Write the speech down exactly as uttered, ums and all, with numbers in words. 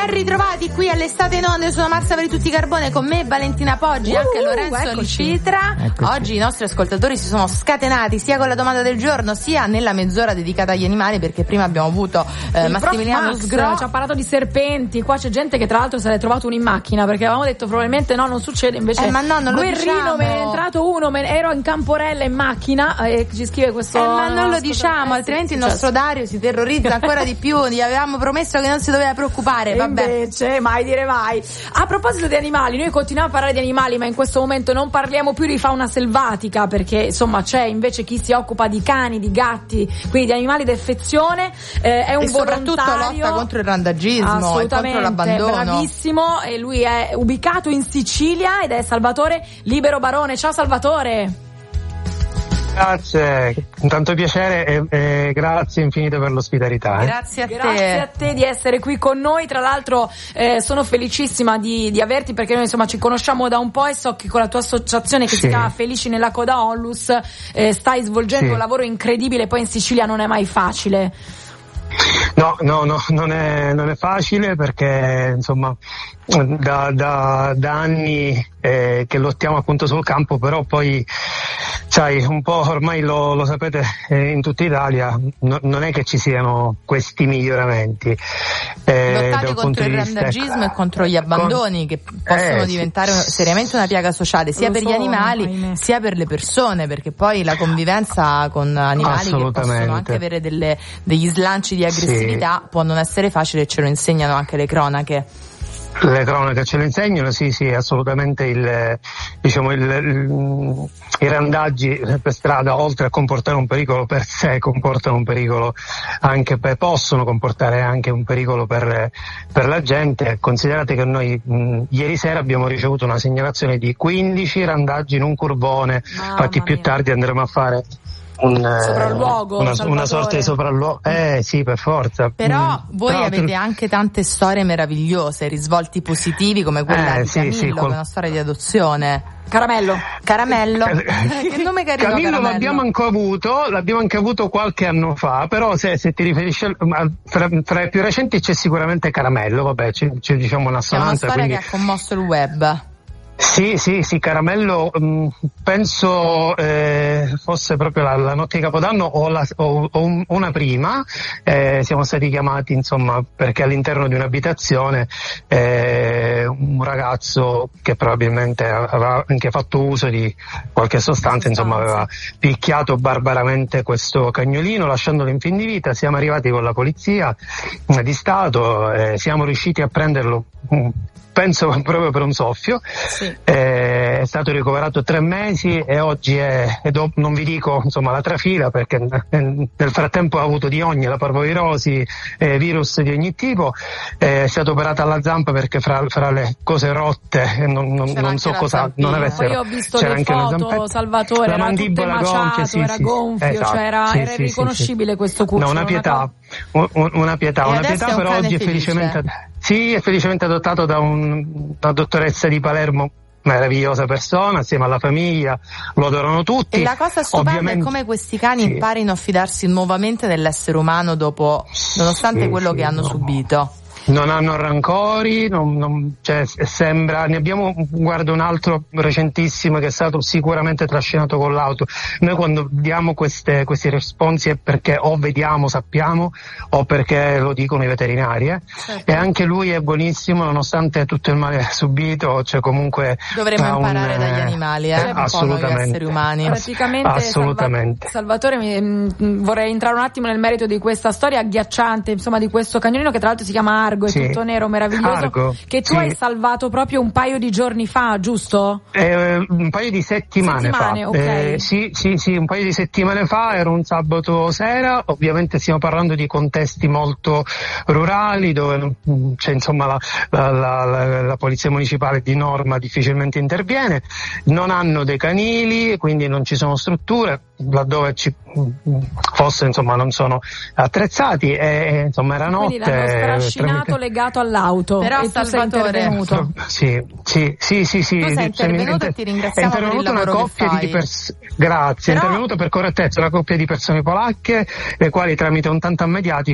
Ben ritrovati qui all'Estate in Onda, sono Marza per tutti Carbone, con me Valentina Poggi, uh, anche Lorenzo Licitra. Oggi i nostri ascoltatori si sono scatenati sia con la domanda del giorno sia nella mezz'ora dedicata agli animali, perché prima abbiamo avuto eh, Massimiliano Sgro, ci ha parlato di serpenti. Qua c'è gente che tra l'altro se l'è trovato uno in macchina, perché avevamo detto probabilmente no, non succede, invece eh, ma no, non lo Guerrino, diciamo. me ne è entrato uno, me ne, ero in Camporella in macchina e ci scrive questo eh, ma non no, lo diciamo, eh, altrimenti sì, il nostro certo. Dario si terrorizza ancora di più. Gli avevamo promesso che non si doveva preoccupare, vabbè. Invece, mai dire mai. A proposito di animali, noi continuiamo a parlare di animali, ma in questo momento non parliamo più di fauna selvatica, perché insomma c'è invece chi si occupa di cani, di gatti, quindi di animali d'affezione, eh, è un e soprattutto volontario, lotta contro il randagismo e contro l'abbandono. Bravissimo, e lui è ubicato in Sicilia ed è Salvatore Libero Barone. Ciao Salvatore. Grazie, con tanto piacere e, e grazie infinite per l'ospitalità. Eh. Grazie a te. Grazie a te di essere qui con noi. Tra l'altro eh, sono felicissima di, di averti, perché noi insomma ci conosciamo da un po' e so che con la tua associazione che sì. si chiama Felici nella Coda Onlus eh, stai svolgendo sì. un lavoro incredibile. Poi in Sicilia non è mai facile. No, no, no, non è, non è facile, perché insomma da, da, da anni eh, che lottiamo appunto sul campo, però poi sai, un po' ormai lo, lo sapete eh, in tutta Italia no, non è che ci siano questi miglioramenti. Eh, Lottate contro il randagismo ecco, e contro gli abbandoni con, che possono eh, diventare sì. seriamente una piaga sociale, sia lo per sono, gli animali ahimè. sia per le persone, perché poi la convivenza con animali che possono anche avere delle, degli slanci di aggressività sì. può non essere facile, e ce lo insegnano anche le cronache. Le cronache ce lo insegnano, sì, sì, assolutamente. Il, diciamo, il, il, i randaggi per strada, oltre a comportare un pericolo per sé, comportano un pericolo anche per, possono comportare anche un pericolo per, per la gente. Considerate che noi mh, ieri sera abbiamo ricevuto una segnalazione di quindici randaggi in un curvone, Mamma infatti più mia. tardi andremo a fare un sopralluogo, una, una sorta di sopralluogo, eh sì, per forza. Però mm, voi però, avete anche tante storie meravigliose, risvolti positivi, come quella eh, di sì, Camillo, sì, qual... che è una storia di adozione. Caramello. Caramello. Che nome carino, Camillo Caramello. l'abbiamo anche avuto, l'abbiamo anche avuto qualche anno fa, però se, se ti riferisci al, fra, fra i più recenti c'è sicuramente Caramello, vabbè, c'è, c'è diciamo un'assonanza. È una storia quindi... che ha commosso il web. Sì, sì, sì, Caramello, mh, penso eh, fosse proprio la, la notte di Capodanno o, la, o, o un, una prima, eh, siamo stati chiamati insomma perché all'interno di un'abitazione eh, un ragazzo che probabilmente aveva anche fatto uso di qualche sostanza, insomma aveva picchiato barbaramente questo cagnolino lasciandolo in fin di vita. Siamo arrivati con la polizia eh, di Stato, eh, siamo riusciti a prenderlo mh, penso proprio per un soffio, sì. eh, è stato ricoverato tre mesi e oggi è, e do, non vi dico insomma la trafila, perché nel frattempo ha avuto di ogni, la parvovirosi, eh, virus di ogni tipo, eh, è stato operato alla zampa perché fra, fra le cose rotte non, non, non so cosa non avesse. Io ho visto c'era le foto, Salvatore, la era mandibola tutto emaciato, gonfia, sì, era sì, gonfio, esatto, cioè era, sì, era sì, irriconoscibile sì, questo cucciolo. No, una pietà, una, una pietà, e una pietà, però oggi è felicemente, sì, è felicemente adottato da un, una dottoressa di Palermo, meravigliosa persona, assieme alla famiglia, lo adorano tutti. E la cosa stupenda Ovviamente... è come questi cani sì. imparino a fidarsi nuovamente dell'essere umano dopo, nonostante sì, quello sì, che hanno no. subito. Non hanno rancori, non, non, cioè, sembra, ne abbiamo, guarda, un altro recentissimo che è stato sicuramente trascinato con l'auto. Noi quando diamo queste, questi responsi è perché o vediamo, sappiamo, o perché lo dicono i veterinari, eh? Certo. E anche lui è buonissimo nonostante tutto il male subito, cioè comunque dovremmo imparare un, dagli animali, eh? eh, un po' assolutamente, noi esseri umani. Praticamente assolutamente. Salva- Salvatore, mi, mh, vorrei entrare un attimo nel merito di questa storia agghiacciante, insomma, di questo cagnolino che tra l'altro si chiama Argo, è sì. tutto nero, meraviglioso, Argo, che tu sì. hai salvato proprio un paio di giorni fa, giusto? Eh, un paio di settimane, settimane fa. Okay. Eh, sì, sì, sì, un paio di settimane fa, era un sabato sera, ovviamente stiamo parlando di contesti molto rurali dove c'è insomma la, la, la, la, la polizia municipale di norma difficilmente interviene, non hanno dei canili, quindi non ci sono strutture, laddove ci fosse insomma non sono attrezzati e insomma era notte. Quindi l'hanno strascinato tramite... legato all'auto. Però e tu sei intervenuto. Sì, sì, sì, sì, sì. Tu sei intervenuto e ti ringraziamo per il lavoro una coppia che fai. Di pers- Grazie, Però... è intervenuta per correttezza una coppia di persone polacche, le quali tramite un tantam mediatico